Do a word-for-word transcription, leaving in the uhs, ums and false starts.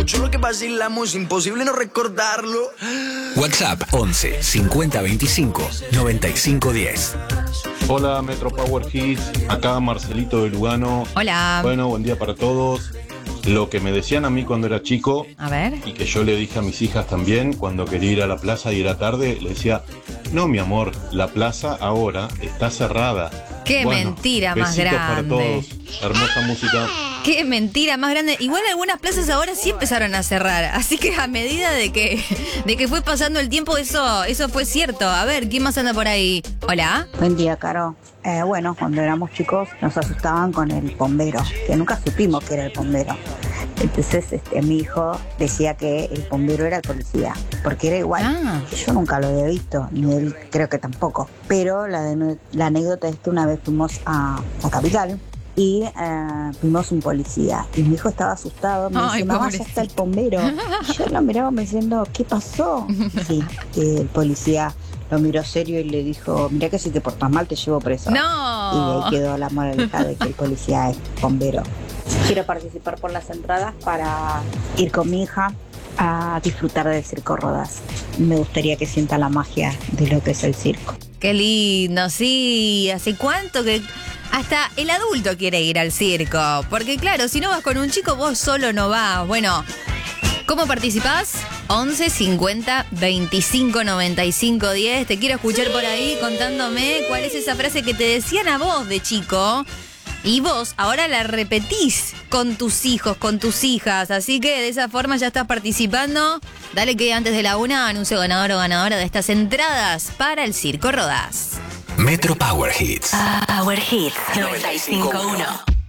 mucho lo que vacilamos, imposible no recordarlo. WhatsApp once cincuenta veinticinco noventa y cinco diez. Hola Metro Power Hits, acá Marcelito de Lugano. Hola. Bueno, buen día para todos. Lo que me decían a mí cuando era chico, A ver. y que yo le dije a mis hijas también, cuando quería ir a la plaza y era tarde, le decía, no mi amor, la plaza ahora está cerrada. Qué Bueno, mentira más besitos para grande. todos, hermosa música. Qué mentira más grande. Igual algunas plazas ahora sí empezaron a cerrar. Así que a medida de que, de que fue pasando el tiempo, eso, eso fue cierto. A ver, ¿quién más anda por ahí? Hola. Buen día, Caro. Eh, bueno, cuando éramos chicos nos asustaban con el bombero, que nunca supimos que era el bombero. Entonces este, mi hijo decía que el bombero era el policía, porque era igual. Ah. Yo nunca lo había visto, ni él creo que tampoco. Pero la, de, la anécdota es que una vez fuimos a, a Capital y eh, vimos un policía. Y mi hijo estaba asustado, me Ay, dice, mamá, ya está el bombero. Y yo lo miraba diciendo, ¿qué pasó? Sí, que el policía lo miró serio y le dijo, mirá que si te portas mal te llevo preso. No. Y ahí quedó la moraleja de que el policía es bombero. Quiero participar por las entradas para ir con mi hija a disfrutar del Circo Rodas. Me gustaría que sienta la magia de lo que es el circo. Qué lindo, sí. ¿Hace cuánto que hasta el adulto quiere ir al circo? Porque claro, si no vas con un chico, vos solo no vas. Bueno, ¿cómo participás? once cincuenta veinticinco noventa y cinco diez. Te quiero escuchar por ahí contándome cuál es esa frase que te decían a vos de chico. Y vos ahora la repetís con tus hijos, con tus hijas. Así que de esa forma ya estás participando. Dale que antes de la una anuncio ganador o ganadora de estas entradas para el Circo Rodas. Metro Power Hits. Power Hits noventa y cinco punto uno.